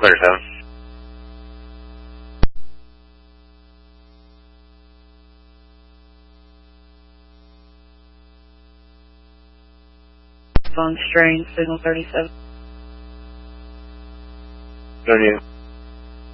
Clear 7. Phone strain, signal 37. Good news.